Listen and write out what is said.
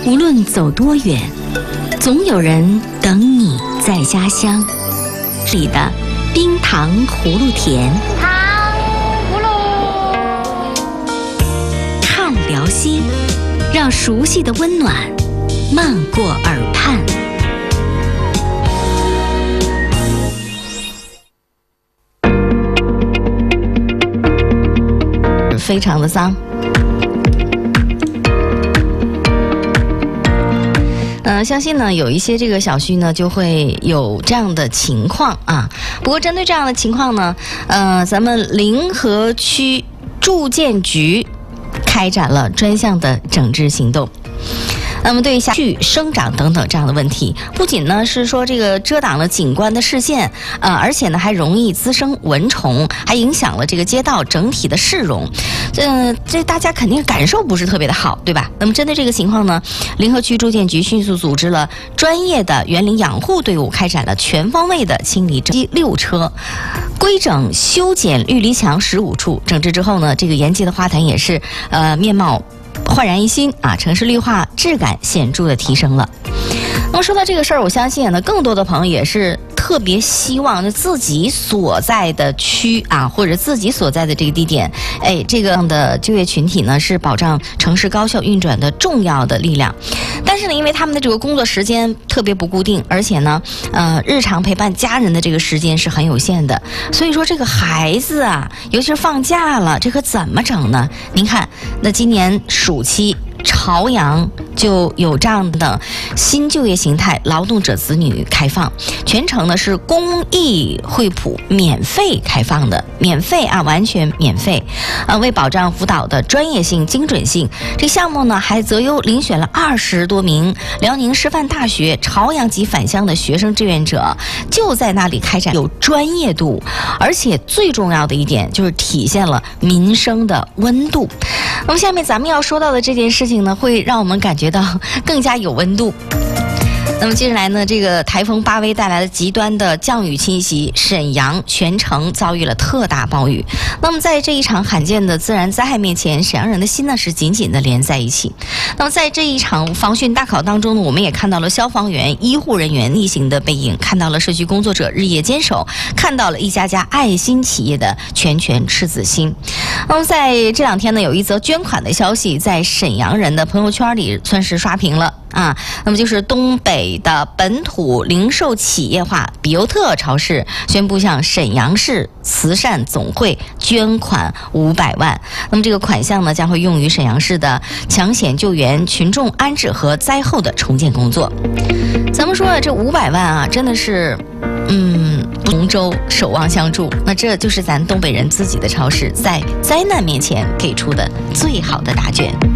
无论走多远，总有人等你在家乡。里的冰糖葫芦甜， 糖葫芦。 看辽西，让熟悉的温暖漫过耳畔。非常的脏。相信呢有一些这个小区呢就会有这样的情况啊。不过针对这样的情况呢，咱们临河区住建局开展了专项的整治行动。那么对于下去生长等等这样的问题，不仅呢是说这个遮挡了景观的视线，而且呢还容易滋生蚊虫，还影响了这个街道整体的市容。这大家肯定感受不是特别的好，对吧？那么针对这个情况呢，临河区住建局迅速组织了专业的园林养护队伍，开展了全方位的清理6车，规整修剪绿篱墙15处。整治之后呢，这个沿街的花坛也是面貌焕然一新啊，城市绿化质感显著的提升了。那么说到这个事儿，我相信呢，更多的朋友也是特别希望自己所在的区啊，或者自己所在的这个地点，这个样的就业群体呢，是保障城市高效运转的重要的力量。但是呢，因为他们的这个工作时间特别不固定，而且呢，日常陪伴家人的这个时间是很有限的，所以说这个孩子啊，尤其是放假了，这可怎么整呢？您看，那今年暑期，朝阳就有这样的新就业形态，劳动者子女开放，全程呢是公益惠普，免费开放的，免费啊，完全免费。为保障辅导的专业性、精准性，这项目呢还择优遴选了20多名辽宁师范大学朝阳及返乡的学生志愿者，就在那里开展，有专业度，而且最重要的一点就是体现了民生的温度。那么下面咱们要说到的这件事情呢，会让我们感觉到更加有温度。那么接下来呢，这个台风巴威带来了极端的降雨侵袭，沈阳全城遭遇了特大暴雨。那么在这一场罕见的自然灾害面前，沈阳人的心呢是紧紧的连在一起。那么在这一场防汛大考当中呢，我们也看到了消防员、医护人员逆行的背影，看到了社区工作者日夜坚守，看到了一家家爱心企业的拳赤子心。那么在这2天呢，有一则捐款的消息在沈阳人的朋友圈里算是刷屏了啊。那么就是东北的本土零售企业化比尤特超市宣布向沈阳市慈善总会捐款500万。那么这个款项呢，将会用于沈阳市的抢险救援、群众安置和灾后的重建工作。咱们说这500万啊，真的是同舟守望相助，那这就是咱东北人自己的超市在灾难面前给出的最好的答卷。